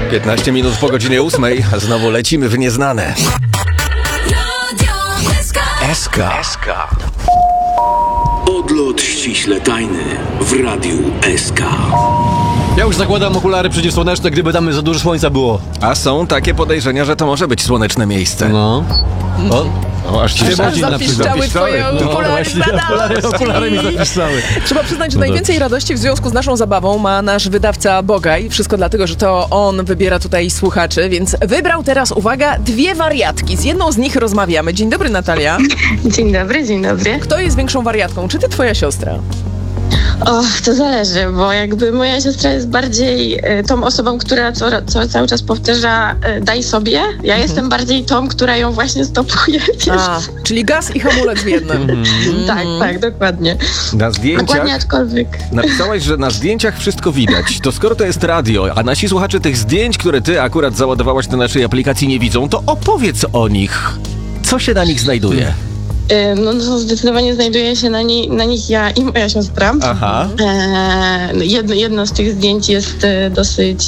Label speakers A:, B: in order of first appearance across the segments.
A: 15 minut po godzinie 8. Znowu lecimy w nieznane. SK.
B: Odlot ściśle tajny w Radiu SK.
C: Ja już zakładam okulary przeciwsłoneczne, gdyby tam za dużo słońca było.
A: A są takie podejrzenia, że to może być słoneczne miejsce.
C: No.
A: O, aż ci
D: zapiszczały twoje
C: Okulary mi zapiszczały.
D: Trzeba przyznać, że najwięcej radości w związku z naszą zabawą ma nasz wydawca Bogaj. Wszystko dlatego, że to on wybiera tutaj słuchaczy, więc wybrał teraz, uwaga, 2 wariatki. Z jedną z nich rozmawiamy. Dzień dobry, Natalia.
E: Dzień dobry.
D: Kto jest większą wariatką? Czy ty, twoja siostra?
E: To zależy, bo jakby moja siostra jest bardziej tą osobą, która co cały czas powtarza daj sobie. Ja jestem bardziej tą, która ją właśnie stopuje.
D: Czyli gaz i hamulec w jednym.
E: Tak, dokładnie.
A: Na zdjęciach
E: Dokładnie, aczkolwiek.
A: napisałaś, że na zdjęciach wszystko widać. To skoro to jest radio, a nasi słuchacze tych zdjęć, które ty akurat załadowałaś do naszej aplikacji, nie widzą, to opowiedz o nich. Co się na nich znajduje?
E: No zdecydowanie znajduje się na nich ja i moja siostra.
A: Aha.
E: Jedno z tych zdjęć jest dosyć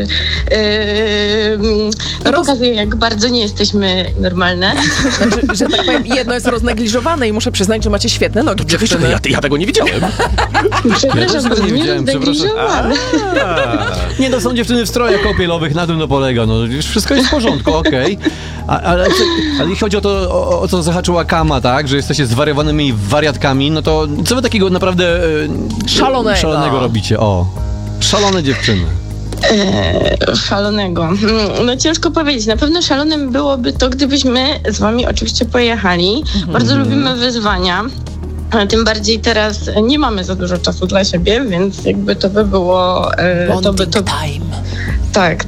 E: pokazuje, jak bardzo nie jesteśmy normalne.
D: Znaczy, że tak powiem, jedno jest roznegliżowane i muszę przyznać, że macie świetne nogi, dziewczyny.
A: Ja tego nie widziałem.
E: Przepraszam,
C: też tego nie widziałem,
E: roznegliżowane.
C: Nie, to są dziewczyny w strojach kąpielowych, na tym to polega. No, już wszystko jest w porządku, okej. Ale jeśli chodzi o co zahaczyła Kama, tak, że jesteście zwariowanymi wariatkami, no to co wy takiego naprawdę szalonego robicie? Szalone dziewczyny.
E: Szalonego. No ciężko powiedzieć. Na pewno szalonym byłoby to, gdybyśmy z wami oczywiście pojechali. Bardzo lubimy wyzwania. Tym bardziej teraz nie mamy za dużo czasu dla siebie, więc jakby to by było...
D: time.
E: Tak.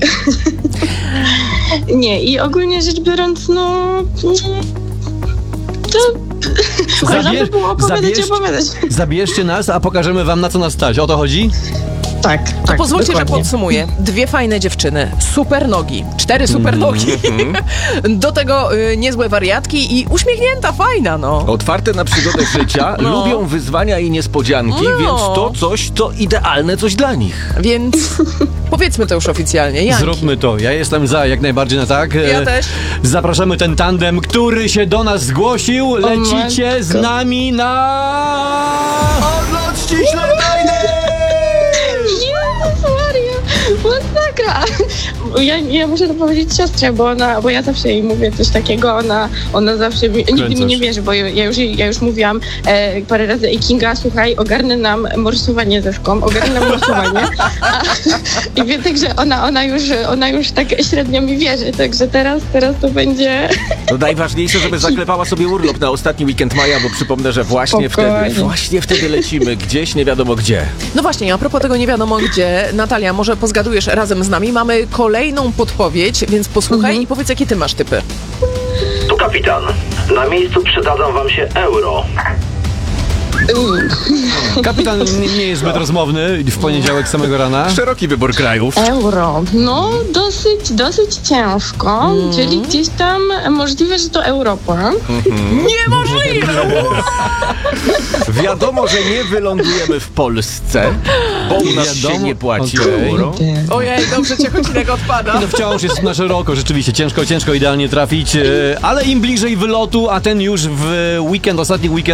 E: Nie, i ogólnie rzecz biorąc, to... Można by było opowiadać.
C: Zabierzcie nas, a pokażemy wam, na co nas stać. O to chodzi?
E: Tak.
D: To pozwólcie,
E: dokładnie.
D: że podsumuję. 2 fajne dziewczyny, super nogi, 4 super nogi, do tego niezłe wariatki i uśmiechnięta, fajna, no.
A: Otwarte na przygodę życia, lubią wyzwania i niespodzianki, więc to coś, to idealne coś dla nich.
D: Więc powiedzmy to już oficjalnie. Janki.
C: Zróbmy to. Ja jestem za, jak najbardziej na tak.
D: Ja też.
C: Zapraszamy ten tandem, który się do nas zgłosił. Lecicie z nami na... Odlot ściśle tajny!
E: Jezus Maria, masakra. Ja muszę to powiedzieć siostrze, bo ja zawsze jej mówię coś takiego, ona zawsze nigdy mi nie wierzy, bo ja już mówiłam parę razy, Kinga, słuchaj, ogarnę nam morsowanie ze szką, i wie, także ona już tak średnio mi wierzy, także teraz to będzie...
A: To najważniejsze, żeby zaklepała sobie urlop na ostatni weekend maja, bo przypomnę, że właśnie wtedy lecimy gdzieś, nie wiadomo gdzie.
D: No właśnie, a propos tego nie wiadomo gdzie, Natalia, może pozgadujesz razem z nami, mamy kolejną podpowiedź, więc posłuchaj i powiedz, jakie ty masz typy.
F: Tu kapitan. Na miejscu przydadzą wam się euro.
C: Kapitan nie jest zbyt rozmowny w poniedziałek samego rana.
A: Szeroki wybór krajów.
E: Euro. No, dosyć ciężko, czyli gdzieś tam możliwe, że to Europa.
D: Niemożliwe!
A: Wiadomo, że nie wylądujemy w Polsce, bo u nas się nie płaci euro.
D: Ojej, dobrze cię odcinek odpada.
C: No wciąż jest na szeroko, rzeczywiście ciężko idealnie trafić, ale im bliżej wylotu, a ten już w ostatni weekend